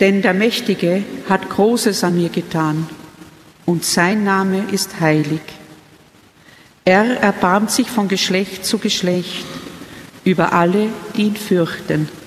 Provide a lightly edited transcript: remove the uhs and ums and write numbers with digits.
Denn der Mächtige hat Großes an mir getan, und sein Name ist heilig. Er erbarmt sich von Geschlecht zu Geschlecht über alle, die ihn fürchten.